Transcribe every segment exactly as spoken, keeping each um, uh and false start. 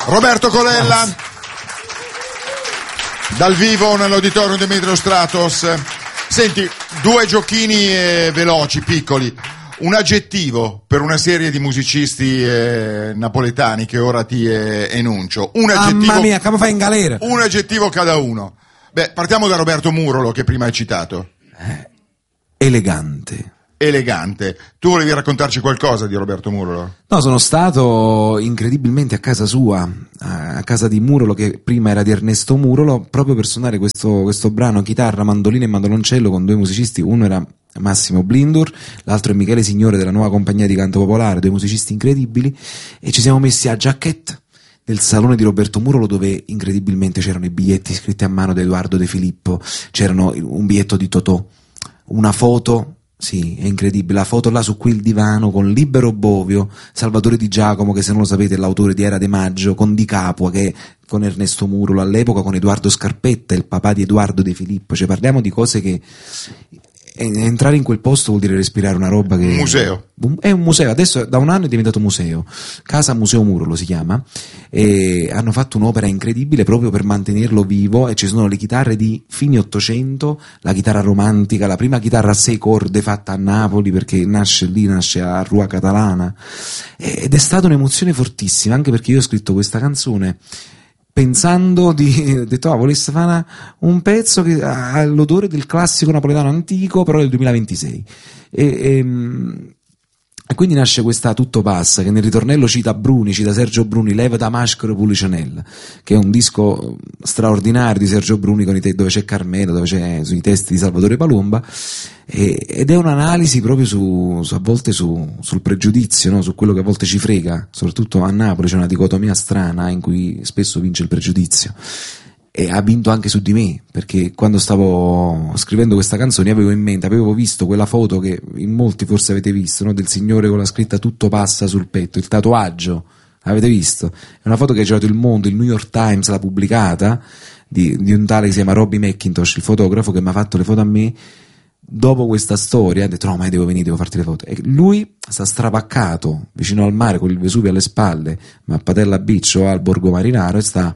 Roberto Colella, dal vivo nell'auditorium di Metro Stratos. Senti, due giochini eh, veloci, piccoli. Un aggettivo per una serie di musicisti eh, napoletani che ora ti eh, enuncio. Un aggettivo, mamma mia, come fai in galera? Un aggettivo cada uno. Beh, partiamo da Roberto Murolo, che prima hai citato. Eh, elegante. Elegante. Tu volevi raccontarci qualcosa di Roberto Murolo? No, sono stato incredibilmente a casa sua, a casa di Murolo, che prima era di Ernesto Murolo, proprio per suonare questo, questo brano, chitarra, mandolino e mandoloncello, con due musicisti. Uno era Massimo Blindur, l'altro è Michele Signore della Nuova Compagnia di Canto Popolare, due musicisti incredibili, e ci siamo messi a Giacchetta del salone di Roberto Murolo, dove incredibilmente c'erano i biglietti scritti a mano da Edoardo De Filippo, c'erano un biglietto di Totò, una foto. Sì, è incredibile, la foto là su quel divano con Libero Bovio, Salvatore Di Giacomo, che se non lo sapete è l'autore di Era De Maggio, con Di Capua, che con Ernesto Murolo all'epoca, con Edoardo Scarpetta, il papà di Edoardo De Filippo. Cioè parliamo di cose che entrare in quel posto vuol dire respirare una roba che... Un museo. È un museo, adesso da un anno è diventato museo, Casa Museo Murolo si chiama, e hanno fatto un'opera incredibile proprio per mantenerlo vivo, e ci sono le chitarre di fine Ottocento, la chitarra romantica, la prima chitarra a sei corde fatta a Napoli, perché nasce lì, nasce a Rua Catalana, ed è stata un'emozione fortissima, anche perché io ho scritto questa canzone pensando di, ho detto, ah, volesse fare una, un pezzo che ha l'odore del classico napoletano antico, però del duemilaventisei, e, e, e quindi nasce questa Tutto Passa, che nel ritornello cita Bruni, cita Sergio Bruni, Leva da maschera Pulicinella, che è un disco straordinario di Sergio Bruni con i te, dove c'è Carmelo, dove c'è sui testi di Salvatore Palomba, e, ed è un'analisi proprio su, su a volte su, sul pregiudizio, no? Su quello che a volte ci frega, soprattutto a Napoli c'è una dicotomia strana in cui spesso vince il pregiudizio, e ha vinto anche su di me, perché quando stavo scrivendo questa canzone avevo in mente, avevo visto quella foto che in molti forse avete visto, no? Del signore con la scritta Tutto Passa sul petto, il tatuaggio, avete visto? È una foto che ha girato il mondo, il New York Times l'ha pubblicata, di, di un tale che si chiama Robbie McIntosh, il fotografo che mi ha fatto le foto a me. Dopo questa storia ha detto no, ma devo venire, devo farti le foto, e lui sta strapaccato vicino al mare con il Vesuvio alle spalle, ma a Patella Beach o al Borgo Marinaro, e sta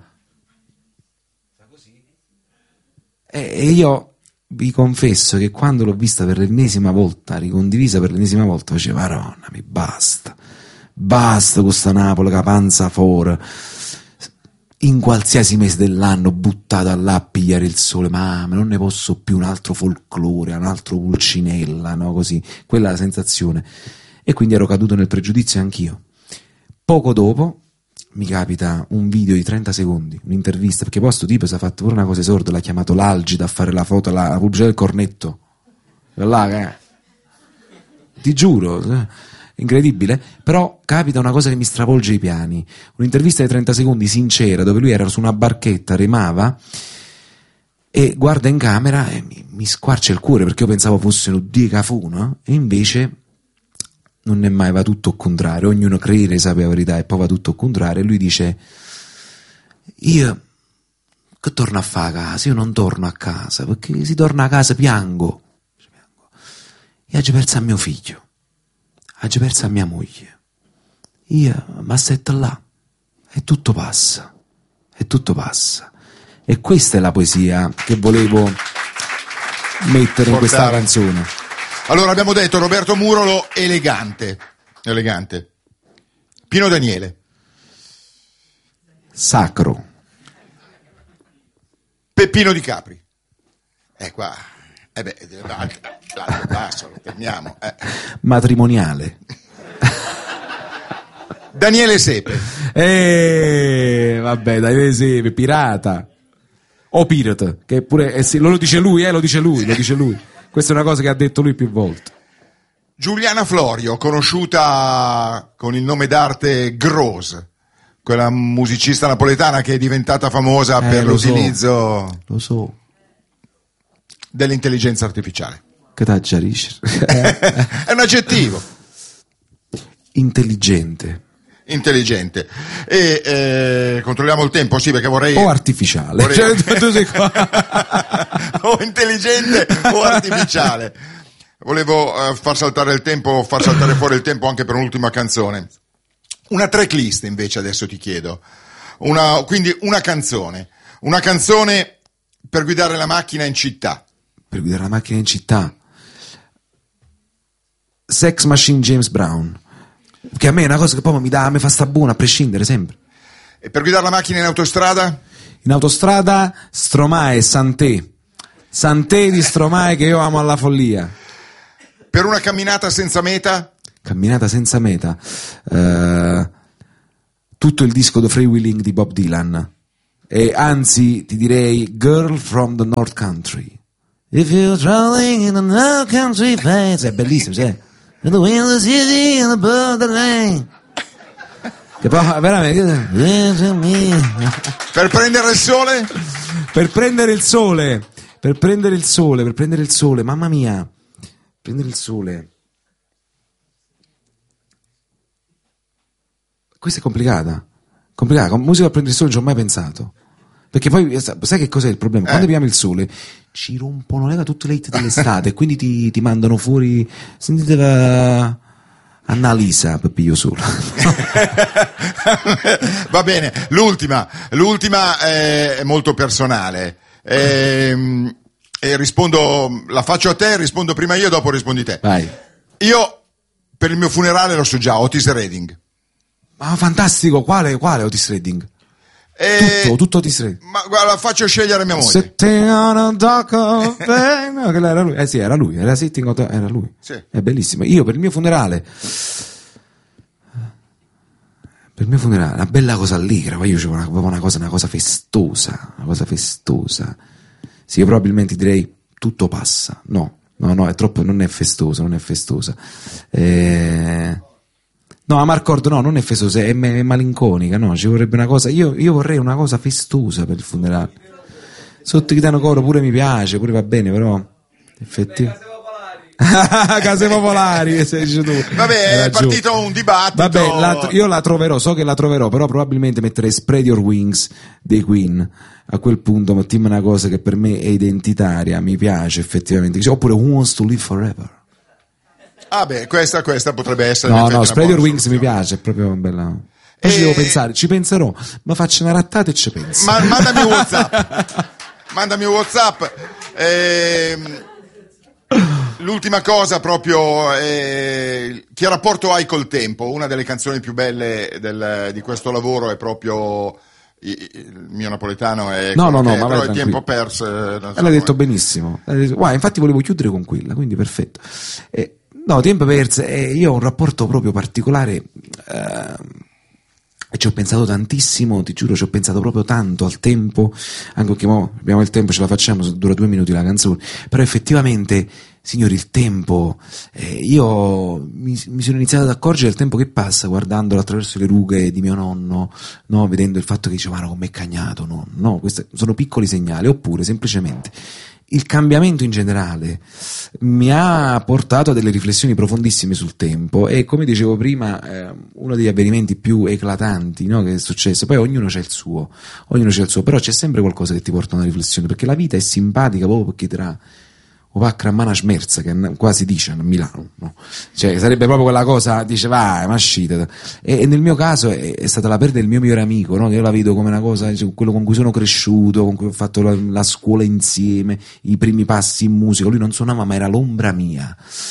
e io vi confesso che quando l'ho vista per l'ennesima volta, ricondivisa per l'ennesima volta, facevo Maronna, mi basta basta con sta Napoli che panza fuori, in qualsiasi mese dell'anno buttata là a pigliare il sole, ma non ne posso più, un altro folklore, un altro Pulcinella, no? Così, quella è la sensazione, e quindi ero caduto nel pregiudizio anch'io. Poco dopo mi capita un video di trenta secondi, un'intervista, perché poi sto tipo si è fatto pure una cosa sorda, l'ha chiamato l'Algida a fare la foto, la, la pubblicità del cornetto, là, eh. Ti giuro, eh. Incredibile, però capita una cosa che mi stravolge i piani, un'intervista di trenta secondi sincera, dove lui era su una barchetta, remava e guarda in camera e mi, mi squarcia il cuore, perché io pensavo fosse un Dio Cafù, no? E invece non è mai, va tutto al contrario, ognuno crede sapere la verità e poi va tutto al contrario, e lui dice io che torno a fare a casa, io non torno a casa, perché si torna a casa piango, e oggi perso a mio figlio, oggi perso a mia moglie, io mi assetto là e tutto passa, e tutto passa, e questa è la poesia che volevo mettere in questa canzone. Allora abbiamo detto Roberto Murolo, elegante, elegante. Pino Daniele. Sacro. Peppino Di Capri. Eh qua, eh beh, basso, lo fermiamo. Eh. Matrimoniale. Daniele Sepe. Eh, vabbè, Daniele Sepe, pirata. O pirata, che pure, eh sì, lo dice lui, eh, lo dice lui, lo dice lui. Questa è una cosa che ha detto lui più volte. Giuliana Florio, conosciuta con il nome d'arte Gros, quella musicista napoletana che è diventata famosa eh, per lo l'utilizzo so, lo so. dell'intelligenza artificiale. Che t'aggiarisce? È un aggettivo. Intelligente. Intelligente. E eh, controlliamo il tempo, sì, perché vorrei... O artificiale. Vorrei... Cioè, tu sei qua. O intelligente o artificiale. Volevo uh, far saltare il tempo, far saltare fuori il tempo anche per un'ultima canzone. Una tracklist invece adesso ti chiedo. Una, quindi una canzone, una canzone per guidare la macchina in città. Per guidare la macchina in città. Sex Machine James Brown. Che a me è una cosa che poi mi dà, mi fa sta buona a prescindere sempre. E per guidare la macchina in autostrada? In autostrada Stromae, Santé. Santé di Stromae che io amo alla follia. Per una camminata senza meta? Camminata senza meta. Uh, tutto il disco The Freewheeling di Bob Dylan. E anzi ti direi Girl from the North Country. If you're traveling in the North Country place. È bellissimo, sai? In the window city and above the lane. Che poi veramente. Per prendere il sole? Per prendere il sole. Per prendere il sole, per prendere il sole, mamma mia. Prendere il sole. Questa è complicata. Complicata. Con musica per prendere il sole non ci ho mai pensato. Perché poi, sai che cos'è il problema? Eh. Quando abbiamo il sole, ci rompono leva tutte le hit dell'estate e quindi ti, ti mandano fuori. Sentite la. Annalisa, Peppio solo. Va bene, l'ultima, l'ultima è molto personale. E, e rispondo, la faccio a te, rispondo prima io, dopo rispondi te. Vai. Io per il mio funerale lo so già, Otis Redding. Ma fantastico, quale, quale Otis Redding? E... Tutto, tutto Otis Redding. Ma guarda, faccio scegliere mia moglie. Sitting on a dock of pain. No, quello era lui. Eh sì, era lui, era Sitting on a... era lui. Sì. È bellissimo. Io per il mio funerale per il mio funerale, una bella cosa allegra, poi io c'ho una, una cosa, una cosa festosa, una cosa festosa. Sì, io probabilmente direi tutto passa. No, no, no, è troppo, non è festosa, non è festosa. Eh... No, Amarcord no, non è festosa, è, è malinconica, no, ci vorrebbe una cosa, io, io vorrei una cosa festosa per il funerale. Sotto Gitano Coro pure mi piace, pure va bene, però effettivamente Case popolari, sei dici tu. Vabbè, è partito un dibattito. Vabbè, la, io la troverò, so che la troverò, però probabilmente metterei Spread Your Wings dei Queen. A quel punto mettiamo una cosa che per me è identitaria, mi piace effettivamente. Oppure Who Wants to Live Forever. Ah beh, questa, questa potrebbe essere. No, no, Spread Your Wings mi piace, è proprio bella. Poi e... ci devo pensare, ci penserò, ma faccio una rattata e ci penso. Ma, mandami un WhatsApp. Mandami un WhatsApp. Ehm... L'ultima cosa proprio, eh, che rapporto hai col tempo? Una delle canzoni più belle del, di questo lavoro è proprio il mio napoletano è no no no è, ma però vai il tempo perso. Non so, l'hai detto benissimo. Guarda, infatti volevo chiudere con quella, quindi perfetto. Eh, no, tempo perso, eh, io ho un rapporto proprio particolare. Eh, E ci ho pensato tantissimo, ti giuro, ci ho pensato proprio tanto al tempo, anche perché mo abbiamo il tempo, ce la facciamo, dura due minuti la canzone, però effettivamente, signori, il tempo, eh, io mi, mi sono iniziato ad accorgere del tempo che passa guardandolo attraverso le rughe di mio nonno, no, vedendo il fatto che diceva, ma come è cagnato, no, no, questi sono piccoli segnali, oppure semplicemente il cambiamento in generale mi ha portato a delle riflessioni profondissime sul tempo e, come dicevo prima, eh, uno degli avvenimenti più eclatanti, no, che è successo, poi ognuno c'ha il suo, ognuno c'ha il suo, però c'è sempre qualcosa che ti porta a una riflessione, perché la vita è simpatica proprio perché tra o va a crammana smerza, che quasi dice a Milano, no? Cioè sarebbe proprio quella cosa, dice vai, ma scita. E, e nel mio caso è, è stata la perdita del mio migliore amico, no? Che io la vedo come una cosa, cioè, quello con cui sono cresciuto, con cui ho fatto la, la scuola insieme, i primi passi in musica. Lui non suonava, ma era l'ombra mia.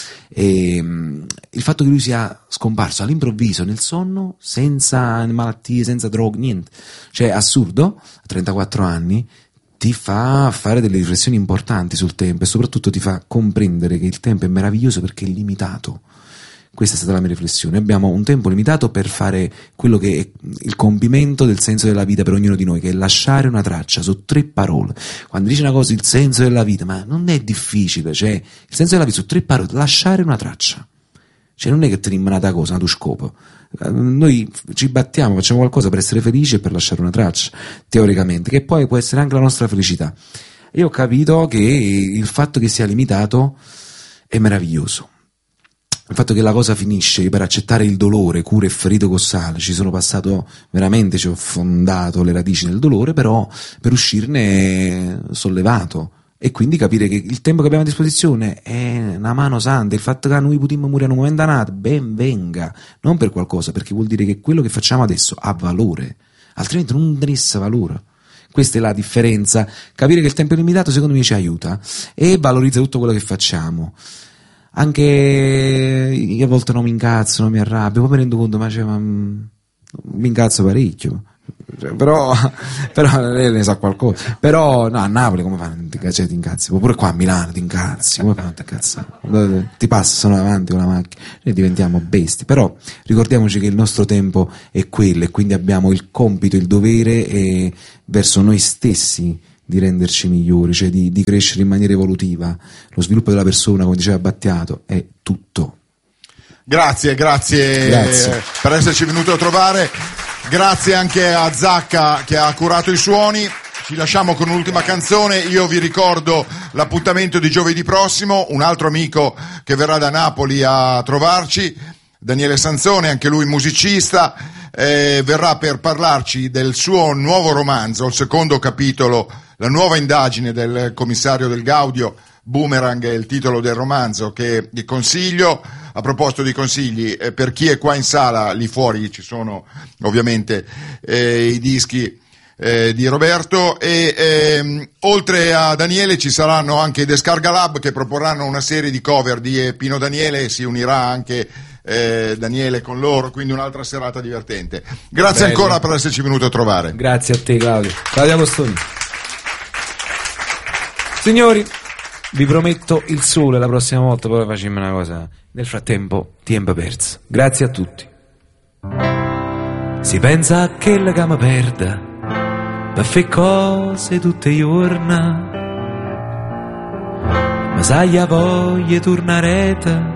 E mh, il fatto che lui sia scomparso all'improvviso nel sonno, senza malattie, senza droghe, niente, cioè assurdo, a trentaquattro anni, ti fa fare delle riflessioni importanti sul tempo e soprattutto ti fa comprendere che il tempo è meraviglioso perché è limitato. Questa è stata la mia riflessione. Abbiamo un tempo limitato per fare quello che è il compimento del senso della vita per ognuno di noi, che è lasciare una traccia su tre parole. Quando dice una cosa, il senso della vita, ma non è difficile, cioè il senso della vita su tre parole, lasciare una traccia. Cioè non è che teniamo una cosa, una tu scopo. Noi ci battiamo, facciamo qualcosa per essere felici e per lasciare una traccia, teoricamente, che poi può essere anche la nostra felicità. Io ho capito che il fatto che sia limitato è meraviglioso. Il fatto che la cosa finisce, io per accettare il dolore, cura e ferito con sale, ci sono passato veramente, ci ho fondato le radici nel dolore, però per uscirne sollevato. E quindi capire che il tempo che abbiamo a disposizione è una mano santa, il fatto che noi potremmo morire in un momento nato, ben venga, non per qualcosa, perché vuol dire che quello che facciamo adesso ha valore, altrimenti non tenesse valore. Questa è la differenza. Capire che il tempo è limitato secondo me ci aiuta e valorizza tutto quello che facciamo. Anche io a volte non mi incazzo, non mi arrabbio, poi mi rendo conto, ma, cioè, ma mi incazzo parecchio. Cioè, però, però lei ne sa qualcosa. Però no, a Napoli come fanno? Cioè, ti incazzi, oppure qua a Milano ti incazzi, come fanno a incazzare? Ti passano avanti con la macchina, noi diventiamo bestie. Però ricordiamoci che il nostro tempo è quello e quindi abbiamo il compito, il dovere e verso noi stessi di renderci migliori, cioè di, di crescere in maniera evolutiva. Lo sviluppo della persona, come diceva Battiato, è tutto. Grazie, grazie, grazie. per esserci venuto a trovare. Grazie anche a Zacca che ha curato i suoni. Ci lasciamo con un'ultima canzone. Io vi ricordo l'appuntamento di giovedì prossimo, un altro amico che verrà da Napoli a trovarci, Daniele Sanzone, anche lui musicista, eh, verrà per parlarci del suo nuovo romanzo, il secondo capitolo, la nuova indagine del commissario Del Gaudio. Boomerang è il titolo del romanzo che vi consiglio. A proposito di consigli, eh, per chi è qua in sala, lì fuori ci sono ovviamente eh, i dischi eh, di Roberto e ehm, oltre a Daniele ci saranno anche i Descarga Lab che proporranno una serie di cover di Pino Daniele, si unirà anche eh, Daniele con loro, quindi un'altra serata divertente. Grazie Bello. Ancora per esserci venuto a trovare. Grazie a te Claudio. Claudio Apostoli. Signori, vi prometto il sole la prossima volta, poi facciamo una cosa. Nel frattempo, tempo perso. Grazie a tutti. Si pensa a quella che mi perda per fare cose tutte i giorni, ma sai a voglia tornarete